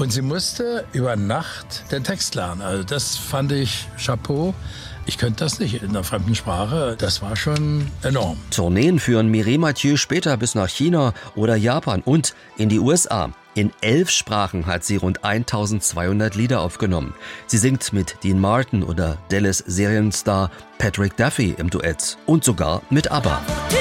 Und sie musste über Nacht den Text lernen. Also das fand ich Chapeau. Ich könnte das nicht in einer fremden Sprache. Das war schon enorm. Tourneen führen Mireille Mathieu später bis nach China oder Japan und in die USA. In 11 Sprachen hat sie rund 1200 Lieder aufgenommen. Sie singt mit Dean Martin oder Dallas Serienstar Patrick Duffy im Duett und sogar mit ABBA.